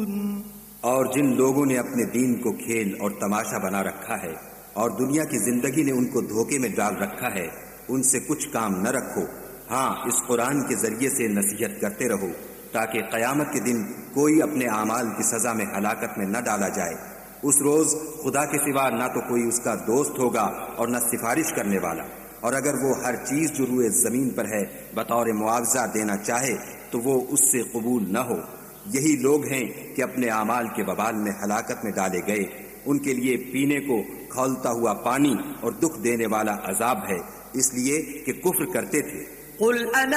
और जिन लोगों ने अपने दीन को खेल और तमाशा बना रखा है और दुनिया की जिंदगी ने उनको धोखे में डाल रखा है, उनसे कुछ काम न रखो। हाँ, इस कुरान के जरिए से नसीहत करते रहो ताकि क़यामत के दिन कोई अपने आमाल की सजा में हलाकत में न डाला जाए। उस रोज खुदा के सिवा ना तो कोई उसका दोस्त होगा और न सिफारिश करने वाला, और अगर वो हर चीज जो रूए जमीन पर है बतौर मुआवजा देना चाहे तो वो उससे कबूल न हो। यही लोग हैं कि अपने आमाल के बबाल में हलाकत में डाले गए। उनके लिए पीने को खौलता हुआ पानी और दुख देने वाला अजाब है, इसलिए कि कुफ्र करते थे।